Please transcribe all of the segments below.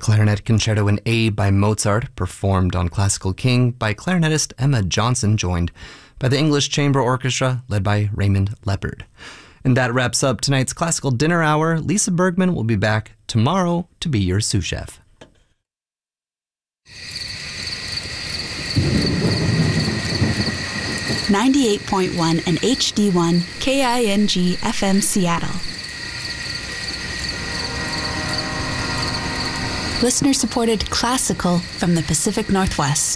Clarinet Concerto in A by Mozart, performed on Classical King by clarinetist Emma Johnson, joined by the English Chamber Orchestra, led by Raymond Leppard. And that wraps up tonight's Classical Dinner Hour. Lisa Bergman will be back tomorrow to be your sous chef. .1 and HD1 KING FM Seattle. Listener-supported classical from the Pacific Northwest.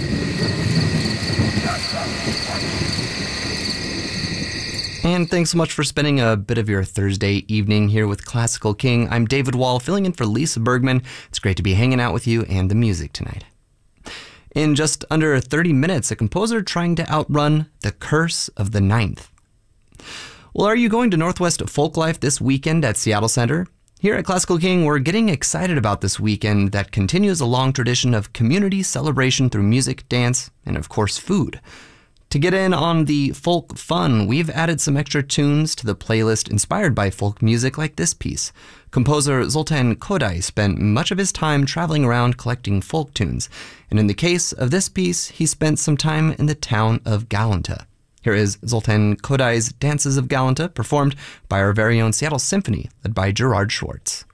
And thanks so much for spending a bit of your Thursday evening here with Classical King. I'm David Wall, filling in for Lisa Bergman. It's great to be hanging out with you and the music tonight. In just under 30 minutes, a composer trying to outrun the curse of the ninth. Well, are you going to Northwest Folklife this weekend at Seattle Center? Here at Classical King, we're getting excited about this weekend that continues a long tradition of community celebration through music, dance, and of course food. To get in on the folk fun, we've added some extra tunes to the playlist inspired by folk music like this piece. Composer Zoltan Kodály spent much of his time traveling around collecting folk tunes, and in the case of this piece, he spent some time in the town of Galanta. Here is Zoltan Kodály's Dances of Galanta, performed by our very own Seattle Symphony, led by Gerard Schwartz.